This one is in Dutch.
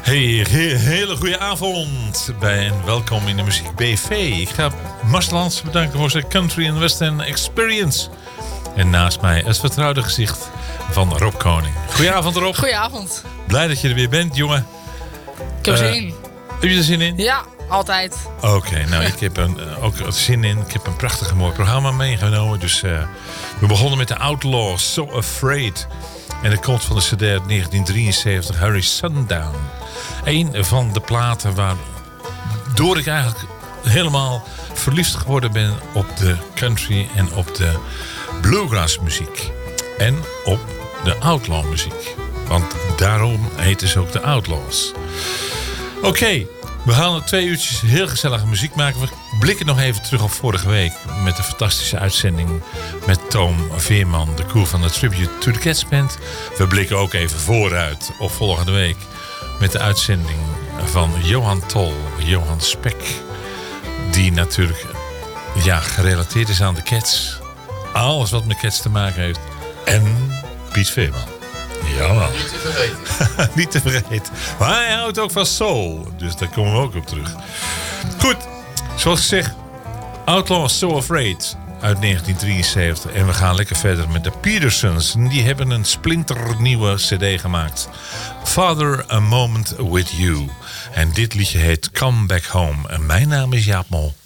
Hele goede avond en welkom in de Muziek BV. Ik ga Marcel Hans bedanken voor zijn Country and Western Experience. En naast mij het vertrouwde gezicht van Rob Koning. Goedenavond Rob. Goedenavond. Blij dat je er weer bent, jongen. Ik heb er zin in. Heb je er zin in? Ja, altijd. Oké, nou ik heb ook zin in. Ik heb een prachtig mooi programma meegenomen. Dus we begonnen met de Outlaws, So Afraid. En dat komt van de CD uit 1973, Hurry Sundown. Een van de platen waardoor ik eigenlijk helemaal verliefd geworden ben op de country en op de bluegrass muziek. En op de outlaw muziek. Want daarom heten ze ook de Outlaws. Oké, we gaan 2 uurtjes heel gezellige muziek maken. We blikken nog even terug op vorige week met de fantastische uitzending met Toom Veerman, de crew van de Tribute to the Cats Band. We blikken ook even vooruit op volgende week met de uitzending van Johan Tol, Johan Spek. Die natuurlijk gerelateerd is aan de Cats. Alles wat met Cats te maken heeft. En Piet Veerman. Jawel. Niet te vergeten. Niet te vergeten. Maar hij houdt ook van soul. Dus daar komen we ook op terug. Goed. Zoals gezegd. Outlaw So Afraid. Uit 1973. En we gaan lekker verder met de Petersons. Die hebben een splinternieuwe cd gemaakt. Father, a Moment With You. En dit liedje heet Come Back Home. En mijn naam is Jaap Mol.